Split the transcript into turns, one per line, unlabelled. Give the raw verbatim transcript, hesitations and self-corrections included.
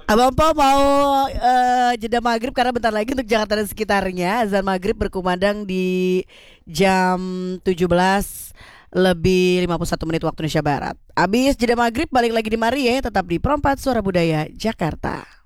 Abang Po mau eh, jeda maghrib karena bentar lagi untuk Jakarta dan sekitarnya azan maghrib berkumandang di jam tujuh belas lebih lima puluh satu menit waktu Indonesia Barat. Abis jeda maghrib balik lagi di Mari ya, tetap di Perempat Suara Budaya Jakarta.